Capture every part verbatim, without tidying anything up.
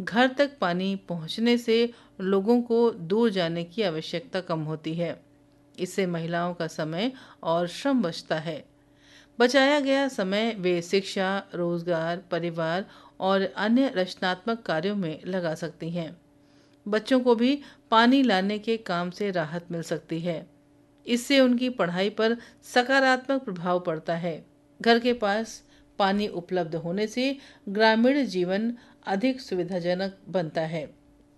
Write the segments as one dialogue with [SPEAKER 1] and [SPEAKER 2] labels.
[SPEAKER 1] घर तक पानी पहुंचने से लोगों को दूर जाने की आवश्यकता कम होती है। इससे महिलाओं का समय और श्रम बचता है। बचाया गया समय वे शिक्षा, रोजगार, परिवार और अन्य रचनात्मक कार्यों में लगा सकती हैं। बच्चों को भी पानी लाने के काम से राहत मिल सकती है। इससे उनकी पढ़ाई पर सकारात्मक प्रभाव पड़ता है। घर के पास पानी उपलब्ध होने से ग्रामीण जीवन अधिक सुविधाजनक बनता है।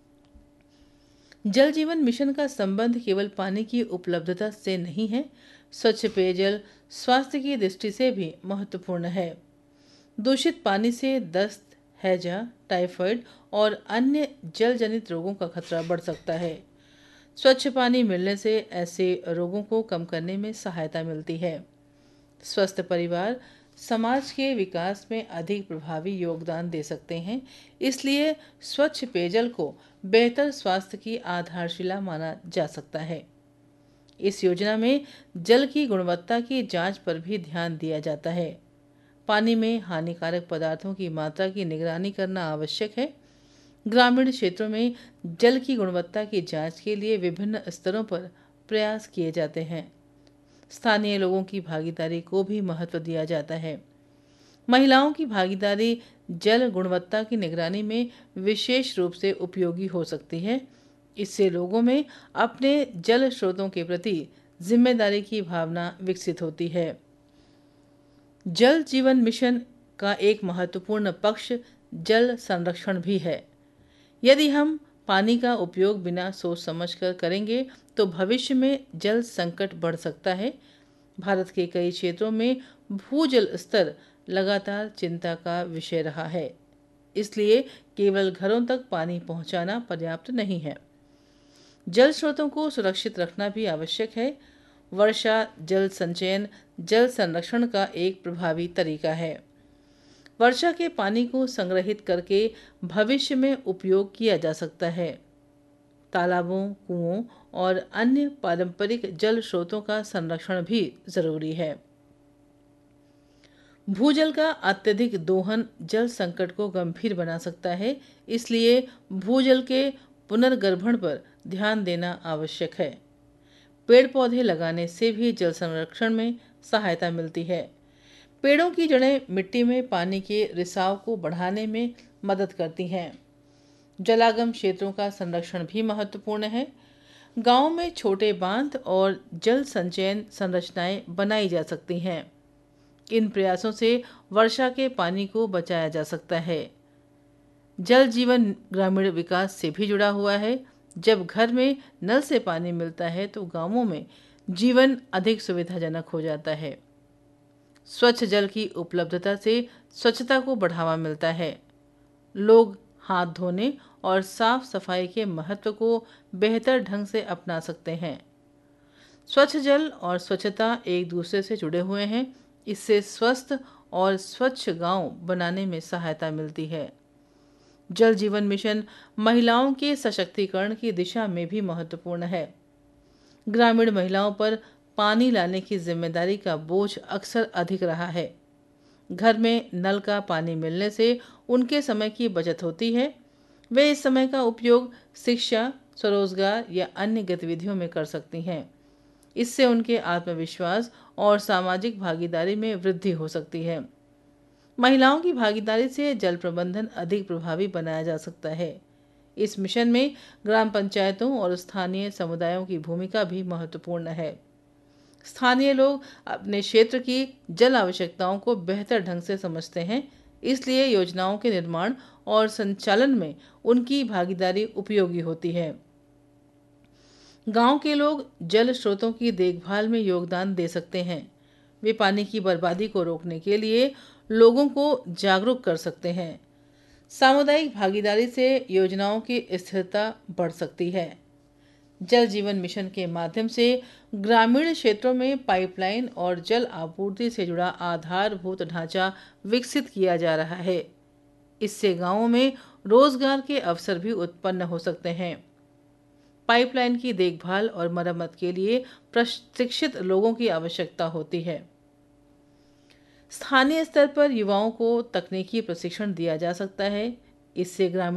[SPEAKER 1] जल जीवन मिशन का संबंध केवल पानी की उपलब्धता से नहीं है, स्वच्छ पेयजल स्वास्थ्य की दृष्टि से भी महत्वपूर्ण है। दूषित पानी से दस्त, हैजा, टाइफाइड और अन्य जल जनित रोगों का खतरा बढ़ सकता है। स्वच्छ पानी मिलने से ऐसे रोगों को कम करने में सहायता मिलती है। स्वस्थ परिवार समाज के विकास में अधिक प्रभावी योगदान दे सकते हैं। इसलिए स्वच्छ पेयजल को बेहतर स्वास्थ्य की आधारशिला माना जा सकता है। इस योजना में जल की गुणवत्ता की जांच पर भी ध्यान दिया जाता है। पानी में हानिकारक पदार्थों की मात्रा की निगरानी करना आवश्यक है। ग्रामीण क्षेत्रों में जल की गुणवत्ता की जांच के लिए विभिन्न स्तरों पर प्रयास किए जाते हैं। स्थानीय लोगों की भागीदारी को भी महत्व दिया जाता है। महिलाओं की भागीदारी जल गुणवत्ता की निगरानी में विशेष रूप से उपयोगी हो सकती है। इससे लोगों में अपने जल स्रोतों के प्रति जिम्मेदारी की भावना विकसित होती है। जल जीवन मिशन का एक महत्वपूर्ण पक्ष जल संरक्षण भी है। यदि हम पानी का उपयोग बिना सोच समझकर करेंगे तो भविष्य में जल संकट बढ़ सकता है। भारत के कई क्षेत्रों में भूजल स्तर लगातार चिंता का विषय रहा है। इसलिए केवल घरों तक पानी पहुंचाना पर्याप्त नहीं है। जल स्रोतों को सुरक्षित रखना भी आवश्यक है। वर्षा जल संचयन जल संरक्षण का एक प्रभावी तरीका है। वर्षा के पानी को संग्रहित करके भविष्य में उपयोग किया जा सकता है। तालाबों, कुओं और अन्य पारंपरिक जल स्रोतों का संरक्षण भी जरूरी है। भूजल का अत्यधिक दोहन जल संकट को गंभीर बना सकता है। इसलिए भूजल के पुनर्गर्भण पर ध्यान देना आवश्यक है। पेड़ पौधे लगाने से भी जल संरक्षण में सहायता मिलती है। पेड़ों की जड़ें मिट्टी में पानी के रिसाव को बढ़ाने में मदद करती हैं। जलागम क्षेत्रों का संरक्षण भी महत्वपूर्ण है। गांव में छोटे बांध और जल संचयन संरचनाएं बनाई जा सकती हैं। इन प्रयासों से वर्षा के पानी को बचाया जा सकता है। जल जीवन ग्रामीण विकास से भी जुड़ा हुआ है। जब घर में नल से पानी मिलता है तो गांवों में जीवन अधिक सुविधाजनक हो जाता है। स्वच्छ जल की उपलब्धता से स्वच्छता को बढ़ावा मिलता है। लोग हाथ धोने और साफ सफाई के महत्व को बेहतर ढंग से अपना सकते हैं। स्वच्छ जल और स्वच्छता एक दूसरे से जुड़े हुए हैं। इससे स्वस्थ और स्वच्छ गांव बनाने में सहायता मिलती है। जल जीवन मिशन महिलाओं के सशक्तिकरण की दिशा में भी महत्वपूर्ण है। ग्रामीण महिलाओं पर पानी लाने की जिम्मेदारी का बोझ अक्सर अधिक रहा है। घर में नल का पानी मिलने से उनके समय की बचत होती है। वे इस समय का उपयोग शिक्षा, स्वरोजगार या अन्य गतिविधियों में कर सकती हैं। इससे उनके आत्मविश्वास और सामाजिक भागीदारी में वृद्धि हो सकती है। महिलाओं की भागीदारी से जल प्रबंधन अधिक प्रभावी बनाया जा सकता है। इस मिशन में ग्राम पंचायतों और स्थानीय समुदायों की भूमिका भी महत्वपूर्ण है। स्थानीय लोग अपने क्षेत्र की जल आवश्यकताओं को बेहतर ढंग से समझते हैं। इसलिए योजनाओं के निर्माण और संचालन में उनकी भागीदारी उपयोगी होती है। गांव के लोग जल स्रोतों की देखभाल में योगदान दे सकते हैं। वे पानी की बर्बादी को रोकने के लिए लोगों को जागरूक कर सकते हैं। सामुदायिक भागीदारी से योजनाओं की स्थिरता बढ़ सकती है। जल जीवन मिशन के माध्यम से ग्रामीण क्षेत्रों में पाइपलाइन और जल आपूर्ति से जुड़ा आधारभूत ढांचा विकसित किया जा रहा है। इससे गांवों में रोजगार के अवसर भी उत्पन्न हो सकते हैं। पाइपलाइन की देखभाल और मरम्मत के लिए प्रशिक्षित लोगों की आवश्यकता होती है। स्थानीय स्तर पर युवाओं को तकनीकी प्रशिक्षण दिया जा सकता है। इससे ग्रामीण